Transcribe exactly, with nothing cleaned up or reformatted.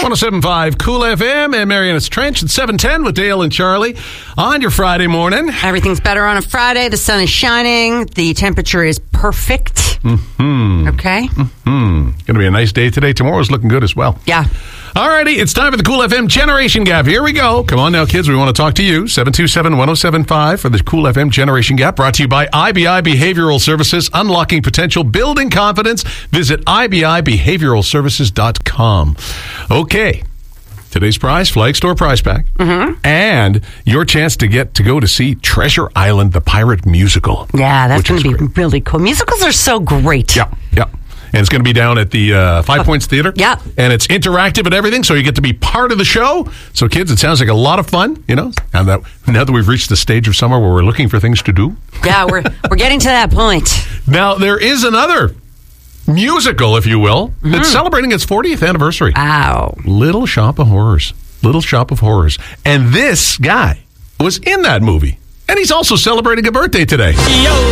oh seven point five Cool F M and Mariana's Trench at seven ten with Dale and Charlie on your Friday morning. Everything's better on a Friday. The sun is shining. The temperature is perfect. Mm-hmm. Okay? Mm-hmm. Going to be a nice day today. Tomorrow's looking good as well. Yeah. All righty, it's time for the Cool F M Generation Gap. Here we go. Come on now, kids. We want to talk to you. seven two seven, one oh seven five for the Cool F M Generation Gap. Brought to you by I B I Behavioral Services. Unlocking potential, building confidence. Visit I B I behavioral services dot com. Okay. Today's prize, Flag Store Prize Pack. Mm-hmm. And your chance to get to go to see Treasure Island, the Pirate Musical. Yeah, that's going to be great. really cool. Musicals are so great. Yeah, yeah. And it's going to be down at the uh, Five oh. Points Theater. Yeah. And it's interactive and everything, so you get to be part of the show. So, kids, it sounds like a lot of fun, you know, and that now that we've reached the stage of summer where we're looking for things to do. Yeah, we're we're getting to that point. Now, there is another musical, if you will, mm-hmm. that's celebrating its fortieth anniversary. Wow. Little Shop of Horrors. Little Shop of Horrors. And this guy was in that movie. And he's also celebrating a birthday today. Yo,